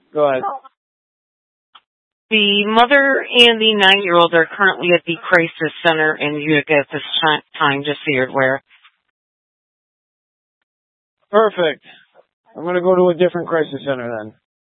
Go ahead. The mother and the 9-year-old are currently at the crisis center in Utica at this time, just so you're aware. Perfect. I'm going to go to a different crisis center then.